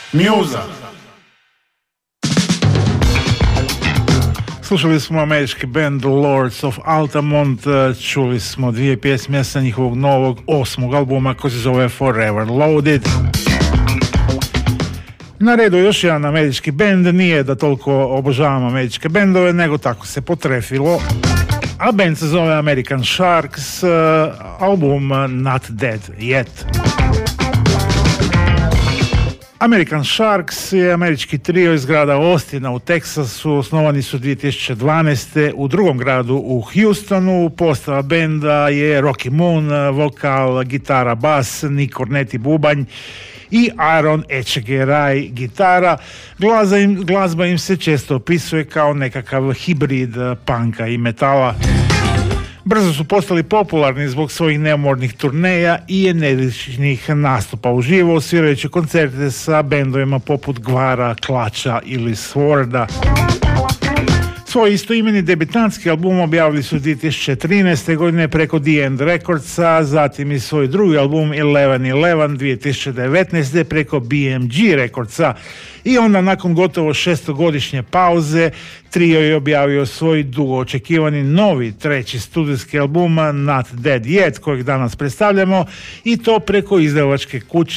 Mjuza. Slušali smo američki band The Lords of Altamont, čuli smo dvije pjesme sa njihovog novog 8. albuma koji se zove Forever Loaded. Na redu još jedan američki band, nije da toliko obožavam američke bendove, nego tako se potrefilo. A band se zove American Sharks, album Not Dead Yet. American Sharks je američki trio iz grada Austina u Teksasu, osnovani su 2012. u drugom gradu u Houstonu. Postava benda je Rocky Moon, vokal, gitara, bas, Nick Cornetti, bubanj i Aaron Echegaray, gitara. Glazba im se često opisuje kao nekakav hibrid punka i metala. Brzo su postali popularni zbog svojih neumornih turneja i energičnih nastupa uživo, svirajući koncerte sa bendovima poput Gvara, Klača ili Sworda. Svoj istoimeni debitantski album objavili su 2013. godine preko The End Recordsa, zatim i svoj drugi album 1111 2019. preko BMG Recordsa i onda nakon gotovo 6-godišnje pauze trio je objavio svoj dugo očekivani novi treći studijski album Not Dead Yet, kojeg danas predstavljamo, i to preko izdavačke kuće